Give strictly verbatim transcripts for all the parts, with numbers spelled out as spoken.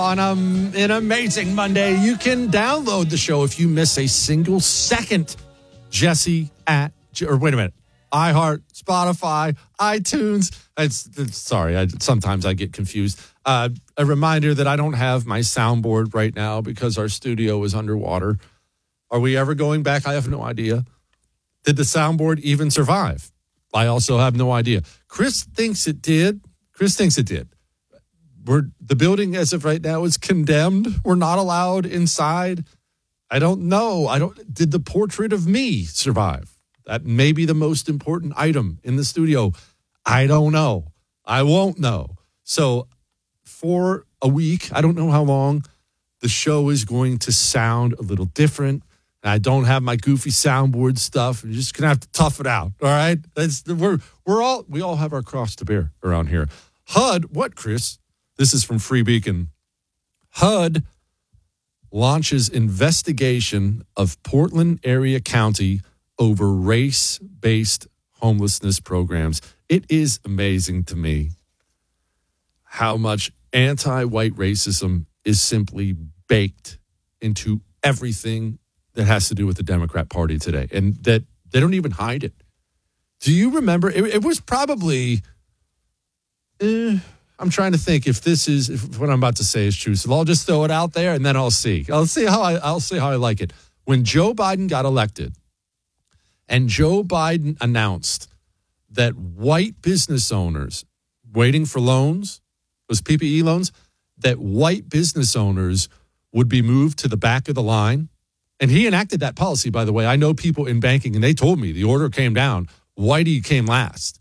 on um, an amazing Monday. You can download the show if you miss a single second. Jesse at, or wait a minute, iHeart, Spotify, iTunes. It's, it's sorry, I, sometimes I get confused. Uh, a reminder that I don't have my soundboard right now because our studio is underwater. Are we ever going back? I have no idea. Did the soundboard even survive? I also have no idea. Chris thinks it did. Chris thinks it did. We're, the building as of right now is condemned. We're not allowed inside. I don't know. I don't. Did the portrait of me survive? That may be the most important item in the studio. I don't know. I won't know. So for a week, I don't know how long, the show is going to sound a little different. I don't have my goofy soundboard stuff. You're just gonna have to tough it out. All right. That's we're we're all we all have our cross to bear around here. H U D, what, Chris? This is from Free Beacon. H U D launches investigation of Portland area county over race-based homelessness programs. It is amazing to me how much anti-white racism is simply baked into everything that has to do with the Democrat Party today, and that they don't even hide it. Do you remember? It, it was probably, eh, I'm trying to think if this is, if what I'm about to say is true. So I'll just throw it out there and then I'll see. I'll see how I, I'll see how I like it. When Joe Biden got elected and Joe Biden announced that white business owners waiting for loans, those P P E loans, that white business owners would be moved to the back of the line. And he enacted that policy, by the way. I know people in banking, and they told me the order came down. Whitey came last.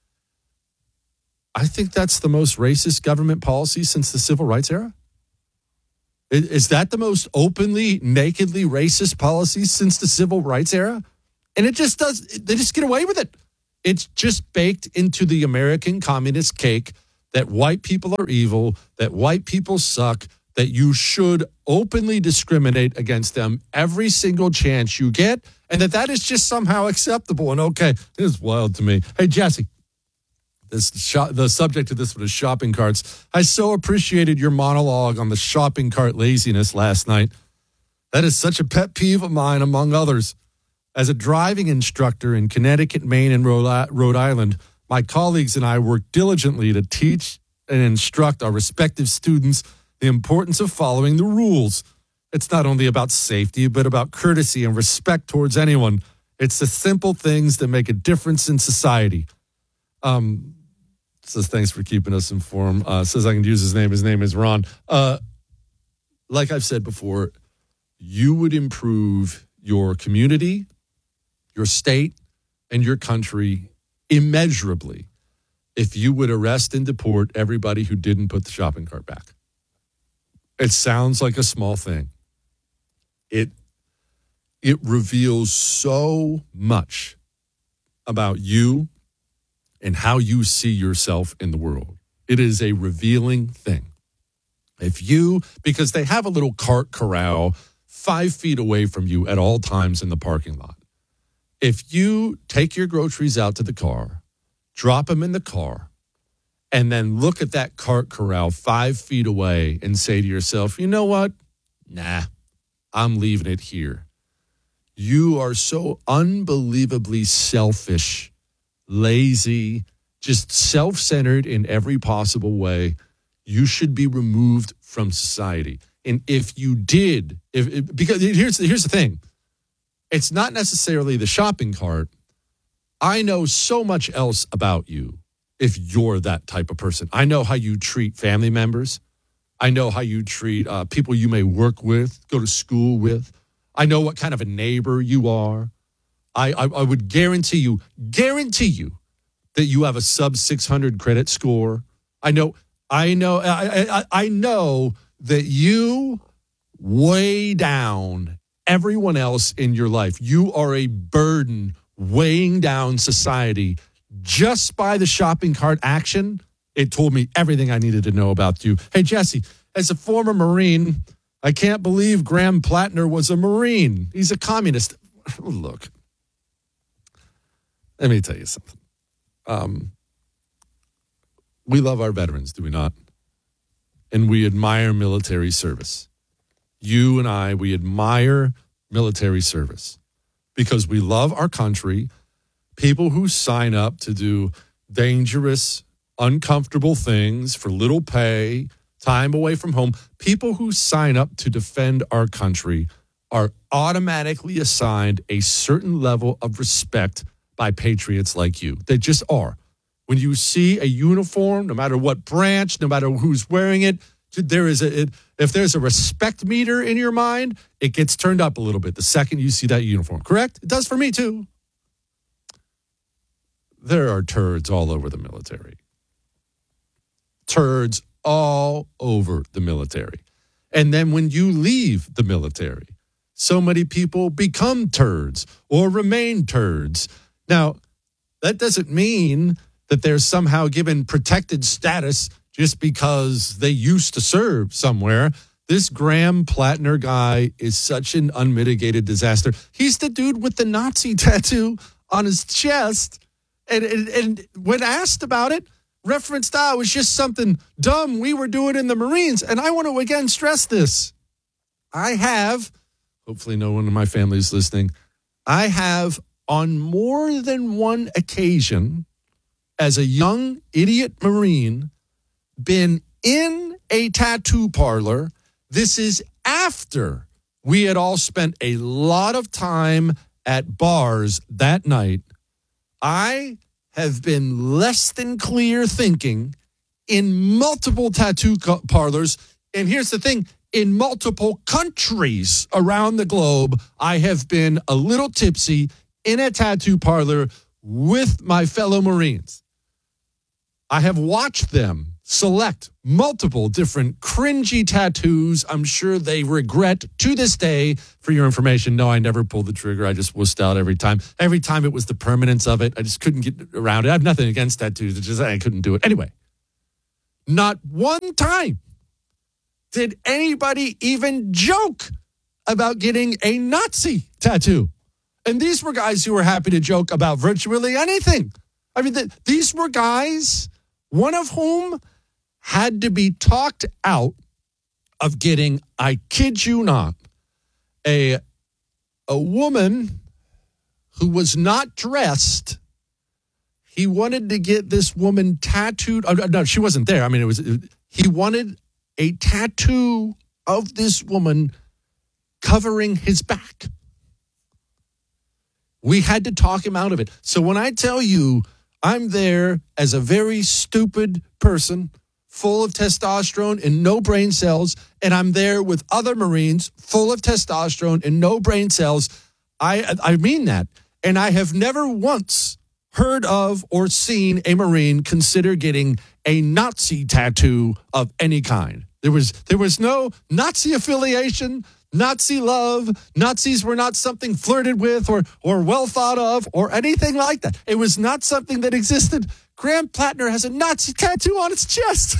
I think that's the most racist government policy since the civil rights era. Is that the most openly, nakedly racist policy since the civil rights era? And it just does, they just get away with it. It's just baked into the American communist cake that white people are evil, that white people suck, that you should openly discriminate against them every single chance you get, and that that is just somehow acceptable and okay. It is wild to me. Hey, Jesse, this shop, the subject of this one is shopping carts. I so appreciated your monologue on the shopping cart laziness last night. That is such a pet peeve of mine, among others. As a driving instructor in Connecticut, Maine, and Rhode Island, my colleagues and I work diligently to teach and instruct our respective students the importance of following the rules. It's not only about safety, but about courtesy and respect towards anyone. It's the simple things that make a difference in society. Um, says, thanks for keeping us informed. Uh, says I can use his name. His name is Ron. Uh, like I've said before, you would improve your community, your state, and your country immeasurably if you would arrest and deport everybody who didn't put the shopping cart back. It sounds like a small thing. It it reveals so much about you and how you see yourself in the world. It is a revealing thing. If you, because they have a little cart corral five feet away from you at all times in the parking lot. If you take your groceries out to the car, drop them in the car, and then look at that cart corral five feet away and say to yourself, you know what? Nah, I'm leaving it here. You are so unbelievably selfish, lazy, just self-centered in every possible way. You should be removed from society. And if you did, if, if because here's, here's the thing. It's not necessarily the shopping cart. I know so much else about you. If you're that type of person, I know how you treat family members. I know how you treat uh, people you may work with, go to school with. I know what kind of a neighbor you are. I, I, I would guarantee you, guarantee you that you have a sub six hundred credit score. I know, I know, I, I, I know that you weigh down everyone else in your life. You are a burden weighing down society. Just by the shopping cart action, it told me everything I needed to know about you. Hey, Jesse, as a former Marine, I can't believe Graham Plattner was a Marine. He's a communist. Look, let me tell you something. Um, we love our veterans, do we not? and we admire military service. You and I, we admire military service because we love our country. People who sign up to do dangerous, uncomfortable things for little pay, time away from home, people who sign up to defend our country are automatically assigned a certain level of respect by patriots like you. They just are. When you see a uniform, no matter what branch, no matter who's wearing it, there is a, it, if there's a respect meter in your mind, it gets turned up a little bit the second you see that uniform. Correct? It does for me too. There are turds all over the military. Turds all over the military. And then when you leave the military, so many people become turds or remain turds. Now, that doesn't mean that they're somehow given protected status just because they used to serve somewhere. This Graham Plattner guy is such an unmitigated disaster. He's the dude with the Nazi tattoo on his chest. And, and, and when asked about it, referenced, ah, it was just something dumb we were doing in the Marines. And I want to again stress this. I have, hopefully no one in my family is listening, I have on more than one occasion as a young idiot Marine been in a tattoo parlor. This is after we had all spent a lot of time at bars that night. I have been less than clear thinking in multiple tattoo co- parlors. And here's the thing, in multiple countries around the globe, I have been a little tipsy in a tattoo parlor with my fellow Marines. I have watched them select multiple different cringy tattoos. I'm sure they regret to this day. For your information, no, I never pulled the trigger. I just wussed out every time. Every time it was the permanence of it. I just couldn't get around it. I have nothing against tattoos. It's just I couldn't do it. Anyway, not one time did anybody even joke about getting a Nazi tattoo. And these were guys who were happy to joke about virtually anything. I mean, the, these were guys, one of whom had to be talked out of getting, I kid you not, a, a woman who was not dressed. He wanted to get this woman tattooed. Oh, no, she wasn't there. I mean, it was, it, he wanted a tattoo of this woman covering his back. We had to talk him out of it. So when I tell you I'm there as a very stupid person, full of testosterone and no brain cells, and I'm there with other Marines full of testosterone and no brain cells, I I mean that. And I have never once heard of or seen a Marine consider getting a Nazi tattoo of any kind. There was there was no Nazi affiliation, Nazi love. Nazis were not something flirted with or or well thought of or anything like that. It was not something that existed. Graham Plattner has a Nazi tattoo on his chest.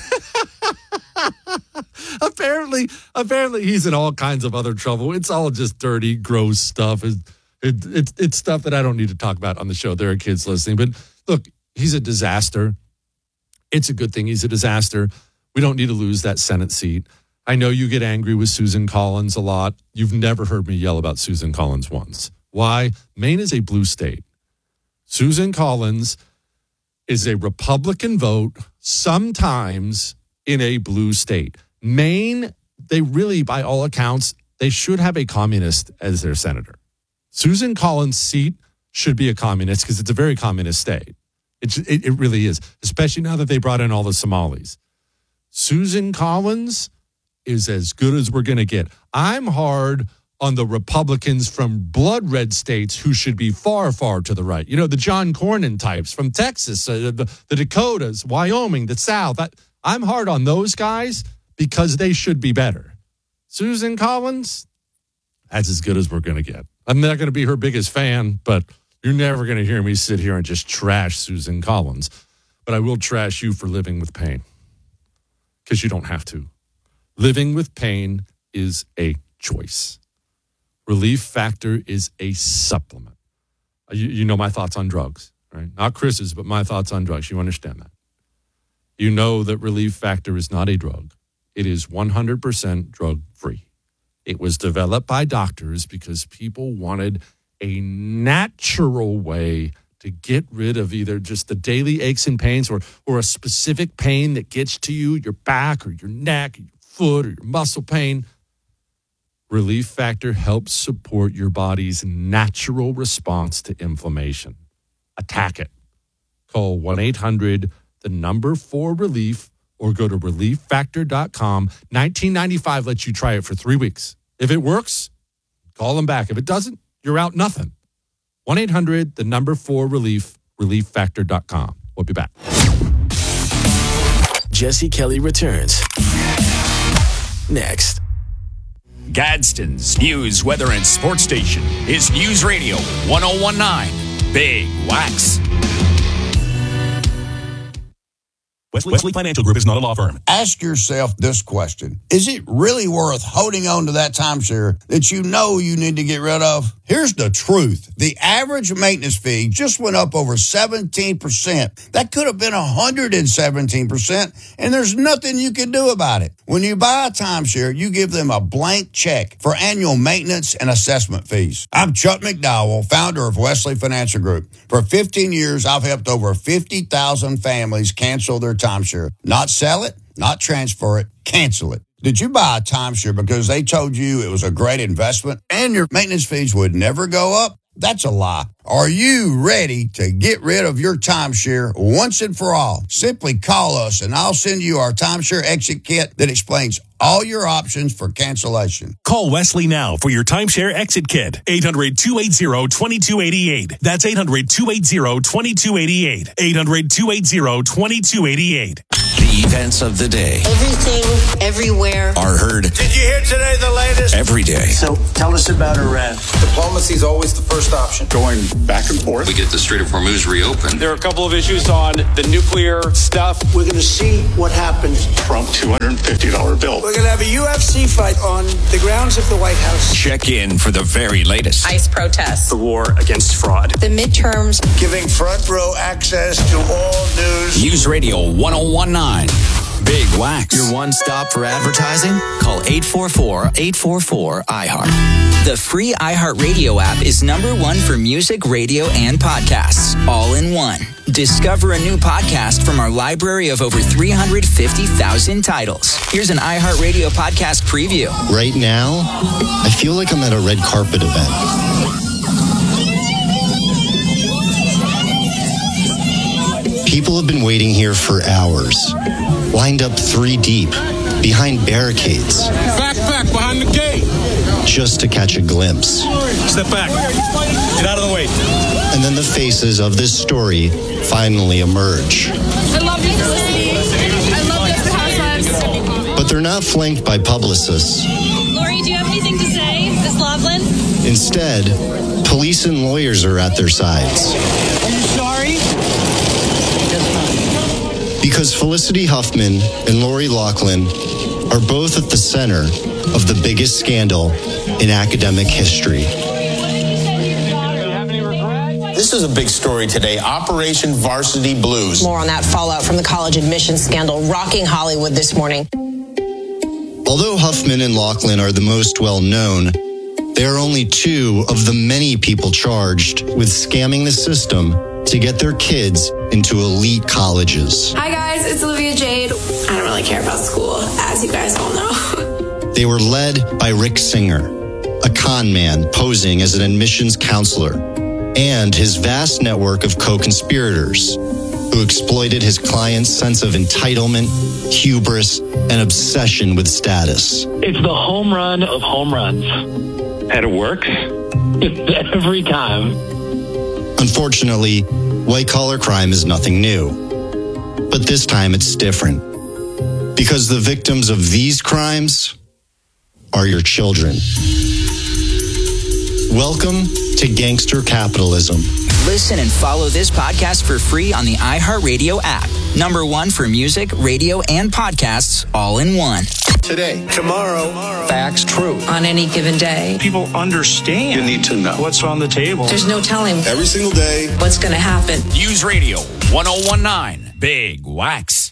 apparently, apparently he's in all kinds of other trouble. It's all just dirty, gross stuff. It, it, it, it's stuff that I don't need to talk about on the show. There are kids listening. But look, he's a disaster. It's a good thing he's a disaster. We don't need to lose that Senate seat. I know you get angry with Susan Collins a lot. You've never heard me yell about Susan Collins once. Why? Maine is a blue state. Susan Collins is a Republican vote, sometimes in a blue state. Maine, they really, by all accounts, they should have a communist as their senator. Susan Collins' seat should be a communist because it's a very communist state. It, it, it really is, especially now that they brought in all the Somalis. Susan Collins is as good as we're going to get. I'm hard on the Republicans from blood red states who should be far, far to the right. You know, the John Cornyn types from Texas, uh, the, the Dakotas, Wyoming, the South. I, I'm hard on those guys because they should be better. Susan Collins, that's as good as we're going to get. I'm not going to be her biggest fan, but you're never going to hear me sit here and just trash Susan Collins. But I will trash you for living with pain because you don't have to. Living with pain is a choice. Relief Factor is a supplement. You, you know my thoughts on drugs, right? Not Chris's, but my thoughts on drugs. You understand that. You know that Relief Factor is not a drug. It is one hundred percent drug-free. It was developed by doctors because people wanted a natural way to get rid of either just the daily aches and pains or, or a specific pain that gets to you, your back or your neck, or your foot or your muscle pain. Relief Factor helps support your body's natural response to inflammation. Attack it. Call one eight hundred the number four relief or go to relief factor dot com. nineteen ninety-five lets you try it for three weeks. If it works, call them back. If it doesn't, you're out nothing. one eight hundred the number four relief, relief factor dot com. We'll be back. Jesse Kelly returns next. Gadsden's News, Weather, and Sports Station is News Radio one oh one point nine Big Wax. Wesley, Wesley Financial Group is not a law firm. Ask yourself this question. Is it really worth holding on to that timeshare that you know you need to get rid of? Here's the truth. The average maintenance fee just went up over seventeen percent. That could have been one hundred seventeen percent, and there's nothing you can do about it. When you buy a timeshare, you give them a blank check for annual maintenance and assessment fees. I'm Chuck McDowell, founder of Wesley Financial Group. For fifteen years, I've helped over fifty thousand families cancel their timeshare. Not sell it, not transfer it, cancel it. Did you buy a timeshare because they told you it was a great investment and your maintenance fees would never go up? That's a lie. Are you ready to get rid of your timeshare once and for all? Simply call us and I'll send you our timeshare exit kit that explains all your options for cancellation. Call Wesley now for your timeshare exit kit. eight hundred, two eight zero, two two eight eight. That's eight hundred, two eight zero, two two eight eight. eight hundred, two eight zero, two two eight eight. The events of the day. Everything, everywhere. Are heard. Did you hear today the latest? Every day. So tell us about Iran. Diplomacy is always the first option. Going back and forth. We get the Strait of Hormuz reopened. There are a couple of issues on the nuclear stuff. We're going to see what happens. Trump two hundred fifty dollars bill. We're going to have a U F C fight on the grounds of the White House. Check in for the very latest. ICE protests. The war against fraud. The midterms. Giving front row access to all news. News Radio one oh one point nine Big Wax. Your one stop for advertising? Call eight four four, eight four four, I heart. The free iHeartRadio app is number one for music, radio, and podcasts, all in one. Discover a new podcast from our library of over three hundred fifty thousand titles. Here's an iHeartRadio podcast preview. Right now, I feel like I'm at a red carpet event. People have been waiting here for hours, lined up three deep, behind barricades. Back, back, behind the gate. Just to catch a glimpse. Step back. Get out of the way. And then the faces of this story finally emerge. I love you, Felicity. I love Desperate Housewives. But they're not flanked by publicists. Lori, do you have anything to say? Miss Loveland? Instead, police and lawyers are at their sides. Are you sorry? Because Felicity Huffman and Lori Loughlin are both at the center of the biggest scandal in academic history. This is a big story today. Operation Varsity Blues. More on that fallout from the college admissions scandal rocking Hollywood this morning. Although Huffman and Loughlin are the most well-known, they are only two of the many people charged with scamming the system to get their kids into elite colleges. Hi guys, it's Olivia Jade. I don't really care about school, as you guys all know. They were led by Rick Singer, a con man posing as an admissions counselor, and his vast network of co-conspirators who exploited his client's sense of entitlement, hubris, and obsession with status. It's the home run of home runs. And it works every time. Unfortunately, white-collar crime is nothing new. But this time it's different. Because the victims of these crimes are your children. Welcome to Gangster Capitalism. Listen and follow this podcast for free on the iHeartRadio app. Number one for music, radio, and podcasts, all in one. Today. Tomorrow. Facts, truth. On any given day. People understand. You need to know what's on the table. There's no telling every single day what's going to happen. News Radio one oh one point nine Big Wax.